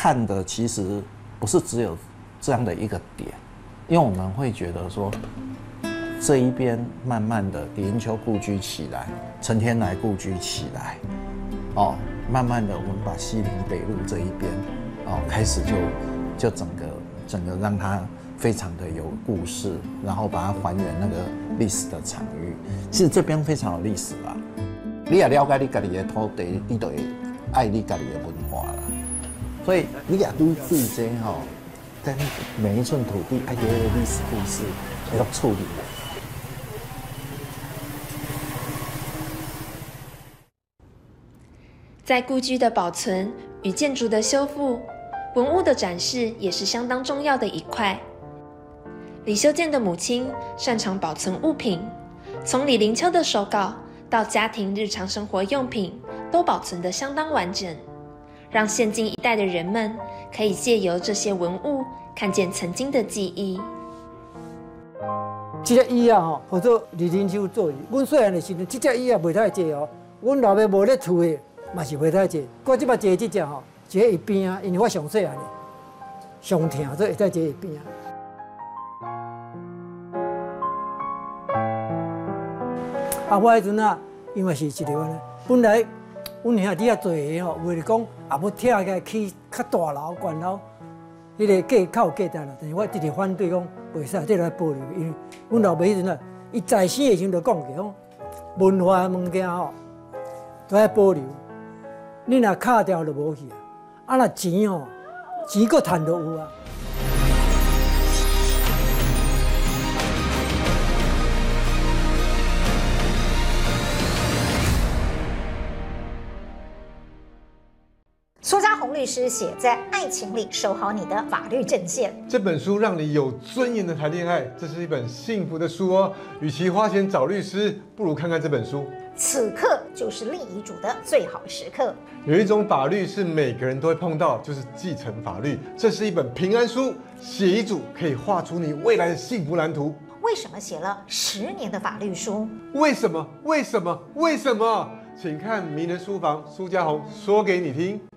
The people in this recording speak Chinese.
看的其实不是只有这样的一个点，因为我们会觉得说，这一边慢慢的李云秋故居起来，陈天来故居起来，哦，慢慢的我们把西林北路这一边，哦，开始就整个让它非常的有故事，然后把它还原那个历史的场域。其实这边非常有历史啦，你也了解你自己的土地，你就会爱你自己的文化啦。所以你也对这吼，在每一寸土地爱有历史故事要处理。 在故居的保存与建筑的修复，文物的展示也是相当重要的一块。李修建的母亲擅长保存物品，从李林秋的手稿到家庭日常生活用品，都保存得相当完整，让现今一代的人们可以借由这些文物看见曾经的记忆。 这个椅啊，或者李林秋座椅，阮细汉的时阵，这只椅啊袂太坐哦。阮老爸无咧厝的，嘛是袂太坐。我即摆坐这只吼，坐一边啊，因为我上细汉的，上疼，所以会再坐一边啊。啊，我迄阵啊，因为是一个呢，本来阮兄弟啊做个吼，为了讲也要拆开起较大楼、悬楼，迄个价较有价值啦。但是我直直反对讲，袂使这来保留，因为阮老爸迄阵啊，伊在生的时阵就讲过，讲文化物件吼都要保留，你若卡掉就无去啊。啊，若钱哦，钱搁赚就有啊。 苏家红律师写，在爱情里守好你的法律阵线。 这本书让你有尊严的谈恋爱，这是一本幸福的书哦。与其花钱找律师，不如看看这本书。 此刻就是立遗嘱的最好时刻。 有一种法律是每个人都会碰到，就是继承法律。这是一本平安书，写遗嘱可以画出你未来的幸福蓝图。 为什么写了10年的法律书？ 为什么？为什么？为什么？请看名人书房，苏家红说给你听。